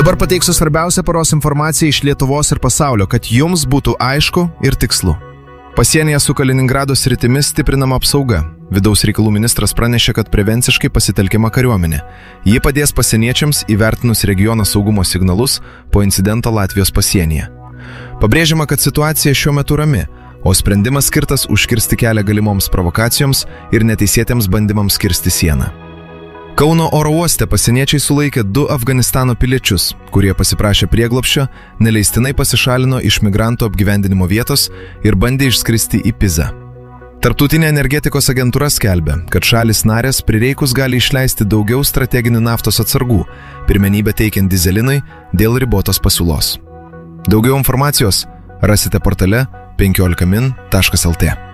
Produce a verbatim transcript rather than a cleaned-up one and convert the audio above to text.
Dabar pateiksiu svarbiausią paros informaciją iš Lietuvos ir pasaulio, kad jums būtų aišku ir tikslu. Pasienyje su Kaliningrado sritimi stiprinama apsauga. Vidaus reikalų ministras pranešė, kad prevenciškai pasitelkiama kariuomenė. Ji padės pasieniečiams įvertinus regiono saugumo signalus po incidento Latvijos pasienyje. Pabrėžiama, kad situacija šiuo metu rami, o sprendimas skirtas užkirsti kelią galimoms provokacijoms ir neteisėtiems bandymams kirsti sieną. Kauno oro uoste pasieniečiai sulaikė du Afganistano piliečius, kurie pasiprašė prieglobsčio, neleistinai pasišalino iš migrantų apgyvendinimo vietos ir bandė išskristi į Pizą. Tarptautinė energetikos agentūra skelbia, kad šalis narės prireikus gali išleisti daugiau strateginių naftos atsargų, pirmenybę teikiant dyzelinui dėl ribotos pasiūlos. Daugiau informacijos rasite portale penkiolika min taškas lt.